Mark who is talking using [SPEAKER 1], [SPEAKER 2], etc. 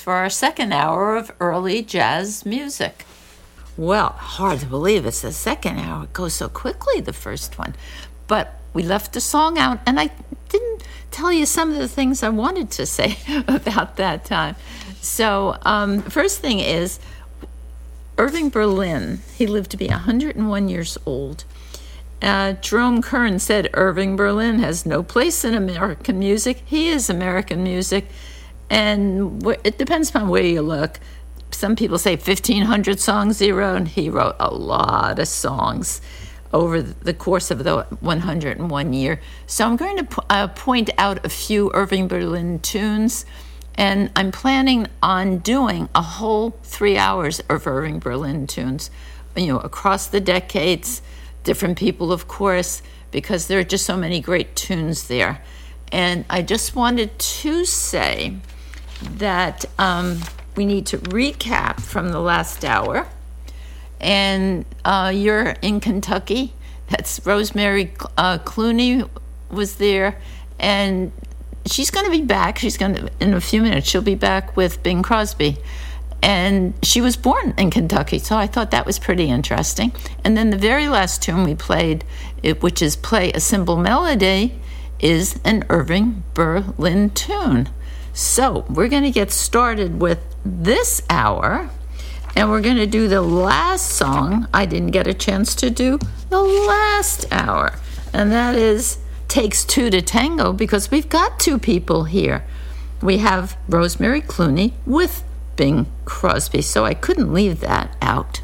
[SPEAKER 1] for our second hour of early jazz music. Well, hard to believe it's the second hour. It goes so quickly, the first one. But we left a song out, and I didn't tell you some of the things I wanted to say about that time. So first thing is, Irving Berlin, he lived to be 101 years old. Jerome Kern said Irving Berlin has no place in American music. He is American music. And it depends upon where you look. Some people say 1,500 songs he wrote, and he wrote a lot of songs over the course of the 101 year. So I'm going to point out a few Irving Berlin tunes, and I'm planning on doing a whole 3 hours of Irving Berlin tunes, across the decades, different people, of course, because there are just so many great tunes there. And I just wanted to say that we need to recap from the last hour. And you're in Kentucky. That's Rosemary Clooney was there. And she's going to be back. In a few minutes, she'll be back with Bing Crosby. And she was born in Kentucky, so I thought that was pretty interesting. And then the very last tune we played, which is Play a Simple Melody, is an Irving Berlin tune. So we're going to get started with this hour, and we're going to do the last song I didn't get a chance to do the last hour, and that is Takes Two to Tango, because we've got two people here. We have Rosemary Clooney with Bing Crosby, so I couldn't leave that out.